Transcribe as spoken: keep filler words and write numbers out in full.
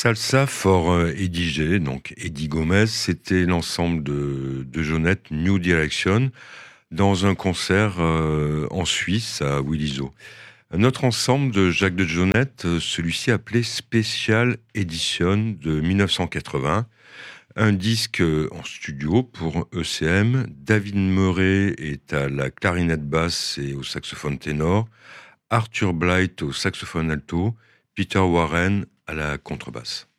Salsa for euh, Eddie G, donc Eddie Gomez, c'était l'ensemble de, de Jonette New Direction dans un concert euh, en Suisse à Williso. Un autre ensemble de Jacques de Jonette, euh, celui-ci appelé Special Edition de mille neuf cent quatre-vingts, un disque euh, en studio pour E C M. David Murray est à la clarinette basse et au saxophone ténor, Arthur Blight au saxophone alto, Peter Warren à la contrebasse.